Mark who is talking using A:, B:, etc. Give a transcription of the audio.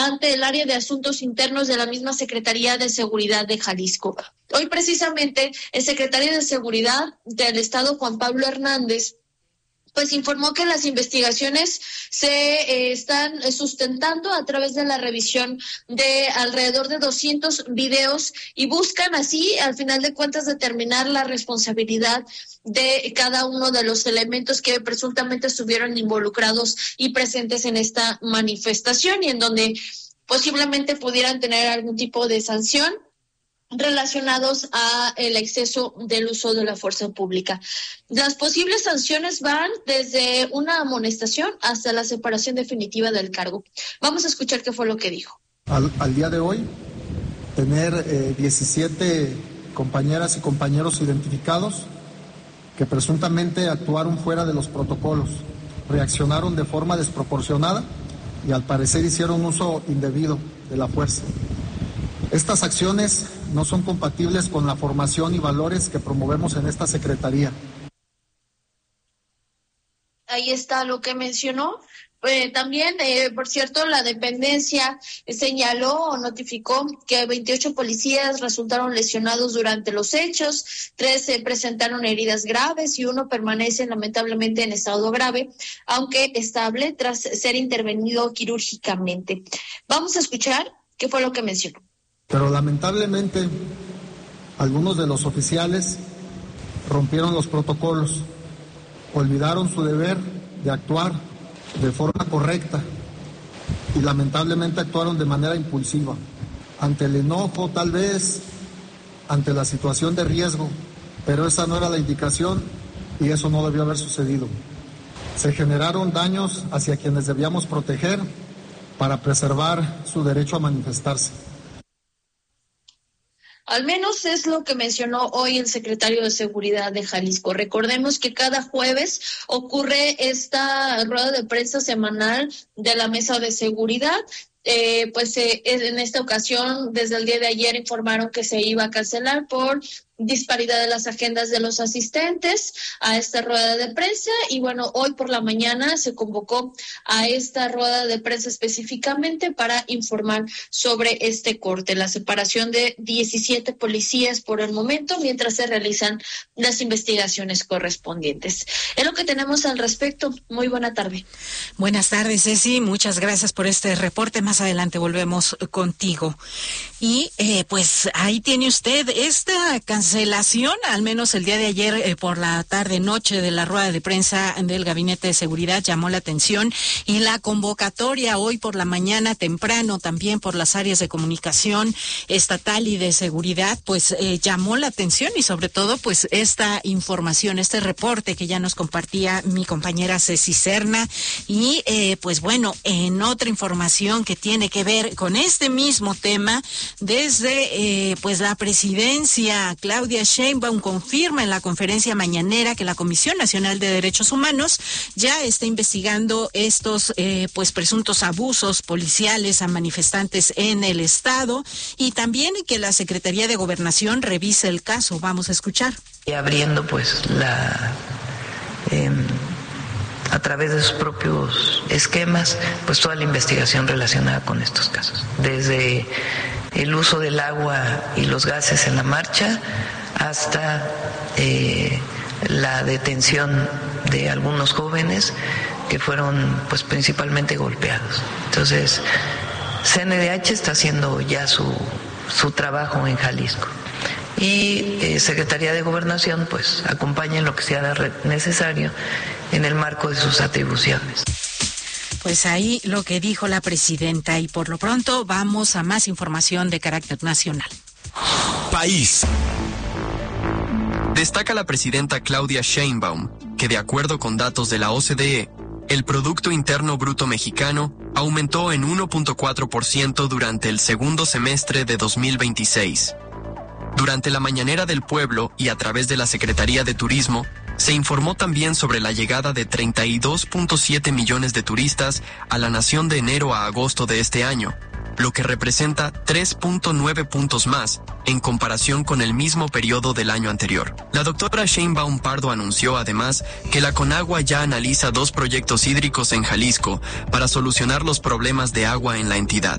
A: ante el área de asuntos internos de la misma Secretaría de Seguridad de Jalisco. Hoy precisamente el secretario de Seguridad del Estado, Juan Pablo Hernández, pues informó que las investigaciones se están sustentando a través de la revisión de alrededor de 200 videos y buscan así, al final de cuentas, determinar la responsabilidad de cada uno de los elementos que presuntamente estuvieron involucrados y presentes en esta manifestación y en donde posiblemente pudieran tener algún tipo de sanción relacionados a el exceso del uso de la fuerza pública. Las posibles sanciones van desde una amonestación hasta la separación definitiva del cargo. Vamos a escuchar qué fue lo que dijo.
B: Al día de hoy, tener 17 compañeras y compañeros identificados que presuntamente actuaron fuera de los protocolos, reaccionaron de forma desproporcionada y al parecer hicieron uso indebido de la fuerza. Estas acciones no son compatibles con la formación y valores que promovemos en esta Secretaría.
A: Ahí está lo que mencionó. También, por cierto, la dependencia señaló o notificó que 28 policías resultaron lesionados durante los hechos, 3 presentaron heridas graves y 1 permanece lamentablemente en estado grave, aunque estable tras ser intervenido quirúrgicamente. Vamos a escuchar qué fue lo que mencionó.
B: Pero lamentablemente algunos de los oficiales rompieron los protocolos, olvidaron su deber de actuar de forma correcta y lamentablemente actuaron de manera impulsiva, ante el enojo tal vez, ante la situación de riesgo, pero esa no era la indicación y eso no debió haber sucedido. Se generaron daños hacia quienes debíamos proteger para preservar su derecho a manifestarse.
A: Al menos es lo que mencionó hoy el secretario de Seguridad de Jalisco. Recordemos que cada jueves ocurre esta rueda de prensa semanal de la Mesa de Seguridad. En esta ocasión, desde el día de ayer, informaron que se iba a cancelar por disparidad de las agendas de los asistentes a esta rueda de prensa y bueno, hoy por la mañana se convocó a esta rueda de prensa específicamente para informar sobre este corte, la separación de 17 policías por el momento mientras se realizan las investigaciones correspondientes. Es lo que tenemos al respecto. Muy buena tarde.
C: Buenas tardes, Ceci. Muchas gracias por este reporte. Más adelante volvemos contigo. Y pues ahí tiene usted esta cancelación, al menos el día de ayer por la tarde-noche de la rueda de prensa del Gabinete de Seguridad llamó la atención y la convocatoria hoy por la mañana temprano también por las áreas de comunicación estatal y de seguridad pues llamó la atención y sobre todo pues esta información, este reporte que ya nos compartía mi compañera Ceci Serna y pues bueno, en otra información que tiene que ver con este mismo tema, desde pues la presidencia, Claudia Sheinbaum confirma en la conferencia mañanera que la Comisión Nacional de Derechos Humanos ya está investigando estos pues presuntos abusos policiales a manifestantes en el estado y también que la Secretaría de Gobernación revise el caso. Vamos a escuchar.
D: Y abriendo pues a través de sus propios esquemas, pues toda la investigación relacionada con estos casos, desde el uso del agua y los gases en la marcha hasta la detención de algunos jóvenes que fueron pues principalmente golpeados. Entonces, CNDH está haciendo ya su trabajo en Jalisco. Y Secretaría de Gobernación pues acompaña en lo que sea necesario en el marco de sus atribuciones.
C: Pues ahí lo que dijo la presidenta y por lo pronto vamos a más información de carácter nacional.
E: País. Destaca la presidenta Claudia Sheinbaum que de acuerdo con datos de la OCDE, el Producto Interno Bruto mexicano aumentó en 1.4% durante el segundo semestre de 2026. Durante la Mañanera del Pueblo y a través de la Secretaría de Turismo, se informó también sobre la llegada de 32.7 millones de turistas a la nación de enero a agosto de este año, lo que representa 3.9 puntos más en comparación con el mismo periodo del año anterior. La doctora Sheinbaum Pardo anunció además que la Conagua ya analiza 2 proyectos hídricos en Jalisco para solucionar los problemas de agua en la entidad.